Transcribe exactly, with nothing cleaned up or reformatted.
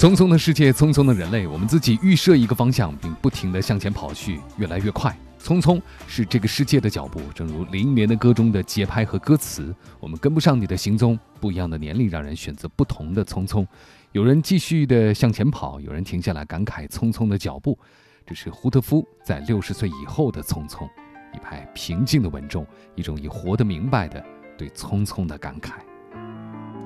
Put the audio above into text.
匆匆的世界，匆匆的人类，我们自己预设一个方向，并不停地向前跑去，越来越快。匆匆是这个世界的脚步，正如林忆莲的歌中的节拍和歌词，我们跟不上你的行踪。不一样的年龄让人选择不同的匆匆，有人继续的向前跑，有人停下来感慨匆匆的脚步。这是胡特夫在六十岁以后的匆匆，一派平静的稳重，一种已活得明白的对匆匆的感慨。